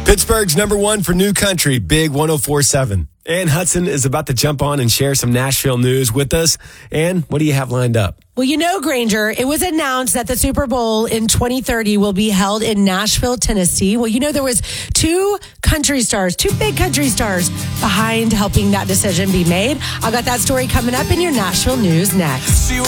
Pittsburgh's number one for new country, Big 104.7. Ann Hudson is about to jump on and share some Nashville news with us. Ann, what do you have lined up? Well, you know, Granger, it was announced that the Super Bowl in 2030 will be held in Nashville, Tennessee. Well, you know, there was two big country stars behind helping that decision be made. I got that story coming up in your Nashville news next.